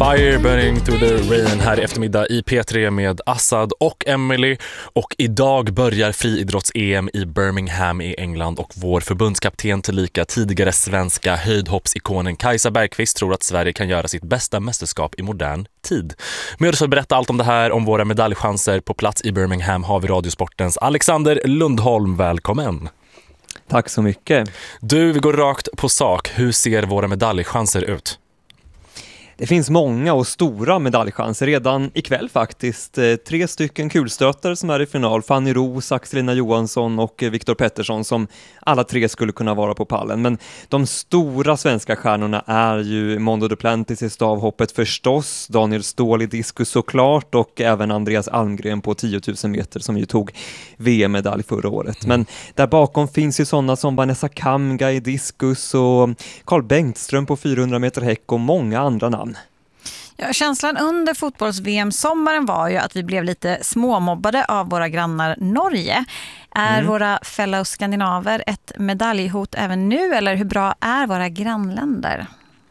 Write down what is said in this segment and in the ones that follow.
Fire Burning Through the Rain här i eftermiddag i P3 med Assad och Emily. Och idag börjar friidrotts-EM i Birmingham i England och vår förbundskapten tillika tidigare svenska höjdhoppsikonen Kajsa Bergqvist tror att Sverige kan göra sitt bästa mästerskap i modern tid. Med oss att berätta allt om det här, om våra medaljchanser på plats i Birmingham har vi Radiosportens Alexander Lundholm. Välkommen! Tack så mycket. Du, vi går rakt på sak. Hur ser våra medaljchanser ut? Det finns många och stora medaljchanser redan ikväll faktiskt. 3 stycken kulstötare som är i final. Fanny Roos, Axelina Johansson och Viktor Pettersson som alla 3 skulle kunna vara på pallen. Men de stora svenska stjärnorna är ju Mondo Duplantis i stavhoppet förstås, Daniel Ståhl i diskus såklart och även Andreas Almgren på 10 000 meter som ju tog VM-medalj förra året. Men där bakom finns ju sådana som Vanessa Kamga i diskus och Carl Bengtström på 400 meter häck och många andra namn. Ja, känslan under fotbolls-VM-sommaren var ju att vi blev lite småmobbade av våra grannar Norge. Är våra fellow skandinaver ett medaljhot även nu eller hur bra är våra grannländer?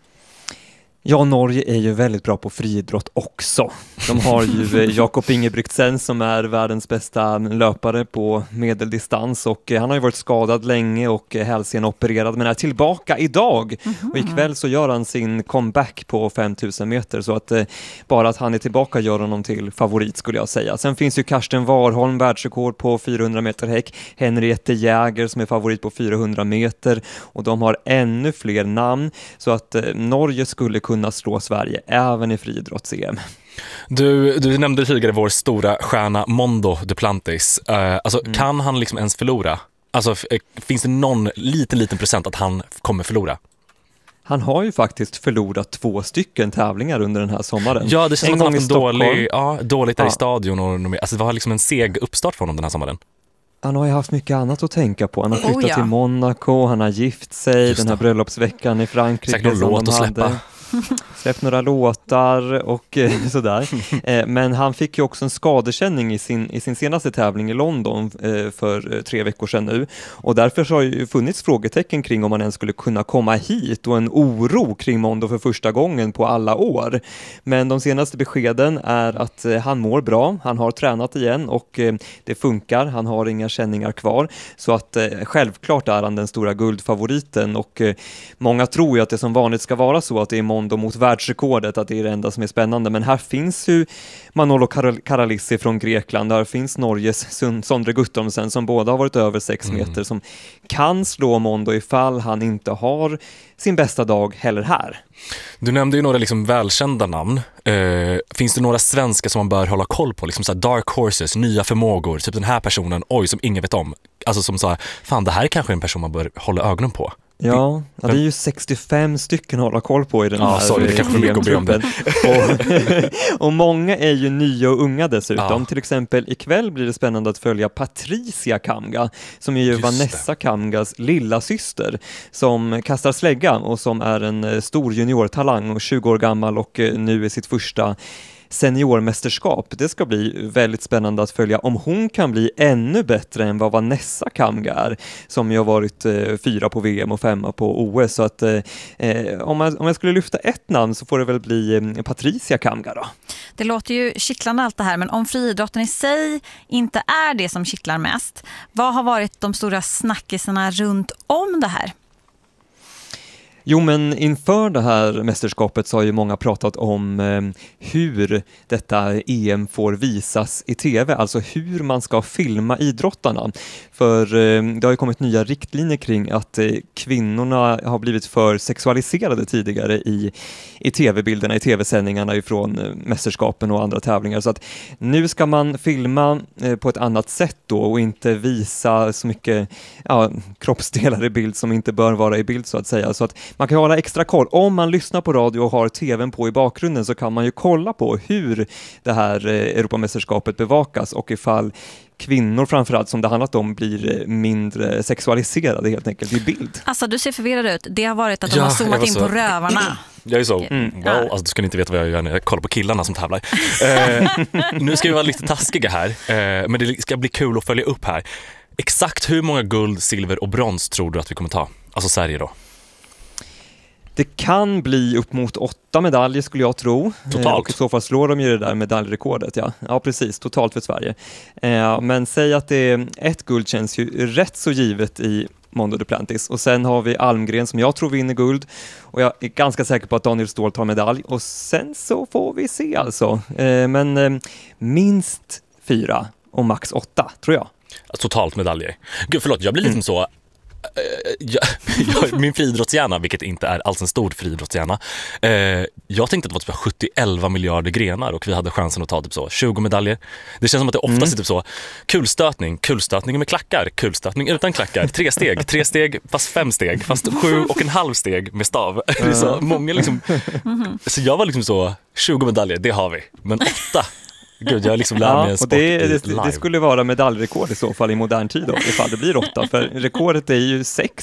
Ja, Norge är ju väldigt bra på friidrott också. De har ju Jakob Ingebrigtsen som är världens bästa löpare på medeldistans och han har ju varit skadad länge och hälsen opererad men är tillbaka idag. Och ikväll så gör han sin comeback på 5000 meter så att bara att han är tillbaka gör honom till favorit skulle jag säga. Sen finns ju Karsten Warholm, världsrekord på 400 meter häck, Henriette Jäger som är favorit på 400 meter och de har ännu fler namn så att Norge skulle kunna slå Sverige även i friidrotts-EM. Du nämnde tidigare vår stora stjärna Mondo Duplantis. Kan han liksom ens förlora? Alltså, finns det någon liten procent att han kommer förlora? Han har ju faktiskt förlorat 2 stycken tävlingar under den här sommaren. Ja, det känns som att han haft en dåligt där i Ja. stadion. Alltså, det var liksom en seg uppstart för honom den här sommaren. Han har ju haft mycket annat att tänka på. Han har flyttat till Monaco, han har gift sig, den här bröllopsveckan i Frankrike. Säkert någon låt att släppa. Släppt några låtar och sådär. Men han fick ju också en skadekänning i sin senaste tävling i London för 3 veckor sedan nu. Och därför så har ju funnits frågetecken kring om han ens skulle kunna komma hit och en oro kring Mondo för första gången på alla år. Men de senaste beskeden är att han mår bra, han har tränat igen och det funkar, han har inga känningar kvar. Så att självklart är han den stora guldfavoriten och många tror ju att det som vanligt ska vara så att det är Mondo mot världsrekordet, att det är det enda som är spännande. Men här finns ju Manolo Karalissi från Grekland, där finns Norges Sondre Guttormsen som båda har varit över 6 meter som kan slå Mondo ifall han inte har sin bästa dag heller här. Du nämnde ju några liksom välkända namn. Finns det några svenska som man bör hålla koll på? Liksom så här dark horses, nya förmågor, typ den här personen, som ingen vet om. Alltså som sa, fan det här är kanske en person man bör hålla ögonen på. Ja, det är ju 65 stycken att hålla koll på i den här EM-truppen. Och många är ju nya och unga dessutom. Till exempel ikväll blir det spännande att följa Patricia Kamga som är ju Vanessa Kamgas lilla syster som kastar slägga och som är en stor juniortalang och 20 år gammal och nu är sitt första seniormästerskap. Det ska bli väldigt spännande att följa om hon kan bli ännu bättre än vad Vanessa Kamga är som ju har varit 4 på VM och 5 på OS. Så att om jag skulle lyfta ett namn så får det väl bli Patricia Kamga då. Det låter ju kittlande allt det här, men om friidrotten i sig inte är det som kittlar mest, vad har varit de stora snackisarna runt om det här? Jo, men inför det här mästerskapet så har ju många pratat om hur detta EM får visas i tv, alltså hur man ska filma idrottarna. För det har ju kommit nya riktlinjer kring att kvinnorna har blivit för sexualiserade tidigare i tv-bilderna, i tv-sändningarna ifrån mästerskapen och andra tävlingar. Så att nu ska man filma på ett annat sätt då och inte visa så mycket kroppsdelar i bild som inte bör vara i bild så att säga. Så att man kan hålla extra koll. Om man lyssnar på radio och har tvn på i bakgrunden så kan man ju kolla på hur det här Europamästerskapet bevakas och ifall kvinnor framförallt som det handlat om blir mindre sexualiserade helt enkelt i bild. Alltså du ser förvirrad ut. Det har varit att de har zoomat in på rövarna. Jag är så, alltså du ska inte veta vad jag gör när jag kollar på killarna som tävlar. Nu ska vi vara lite taskiga här, men det ska bli kul att följa upp här. Exakt hur många guld, silver och brons tror du att vi kommer ta? Alltså Sverige då? Det kan bli upp mot 8 medaljer skulle jag tro. Totalt. Och i så fall slår de ju det där medaljrekordet. Ja, precis. Totalt för Sverige. Men säg att det är ett guld känns ju rätt så givet i Mondo Duplantis. Och sen har vi Almgren som jag tror vinner guld. Och jag är ganska säker på att Daniel Ståhl tar medalj. Och sen så får vi se alltså. Men minst 4 och max 8 tror jag. Totalt medaljer. Gud, förlåt, jag blir liksom så... min friidrottshjärna, vilket inte är alls en stor friidrottshjärna, jag tänkte att det var typ 70-11 miljarder grenar och vi hade chansen att ta typ så 20 medaljer. Det känns som att det oftast är typ så kulstötning med klackar, kulstötning utan klackar, 3 steg fast 5 steg, fast 7,5 steg med stav. Det är så många liksom. Så jag var liksom så 20 medaljer, det har vi, men 8. Gud, jag liksom lär mig en sport det skulle vara medaljrekord i så fall i modern tid då, ifall det blir 8, för rekordet är ju 6